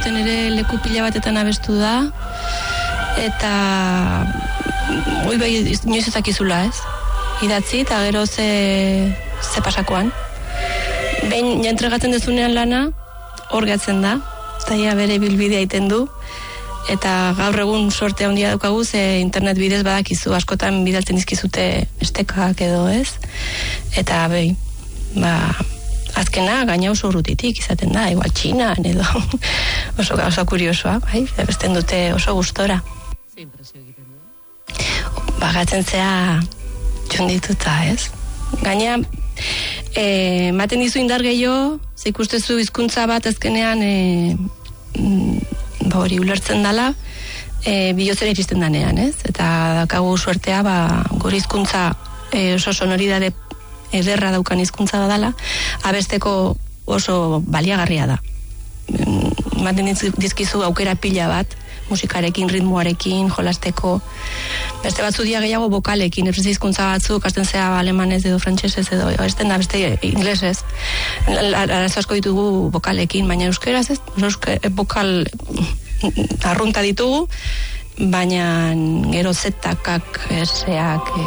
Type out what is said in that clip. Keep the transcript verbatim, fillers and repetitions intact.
aurten ere leku pila batetan abestu da, eta ui bai, inoiz ezakizula, ez? Idatzi, eta gero ze, ze pasakoan. Behin entregatzen dezunean lana, hor gatzen da, eta ja bere bilbidea iten du, eta gaur egun sorte handia daukagu, ze internet bidez badakizu, askotan bidaltzen dizkizute estekak edo, ez? Eta behi, ba, azkena gaina oso urrutitik izaten da, igual Txinan edo, oso, oso kuriosoa, bai, besten dute oso gustora. Ze impresio egiten du? Bagatzen zea txundituta, ez? Gaina, e, maten dizu indar gehiago, ze ikustezu hizkuntza bat azkenean, e, ba hori ulertzen dala, e, bihotzera iristen danean, ez? Eta dakagu suertea, ba, gure hizkuntza e, oso sonoridade ederra daukan hizkuntza badala, abesteko oso baliagarria da. Maten dizkizu aukera pila bat, musikarekin, ritmoarekin, jolasteko, beste batzu dia gehiago bokalekin, ez hizkuntza batzuk, hasten zea alemanez edo frantsesez edo, esten da beste inglesez, arazo asko ditugu bokalekin, baina euskeraz ez, euske, bokal arrunta ditugu, baina gero zetakak, eseak,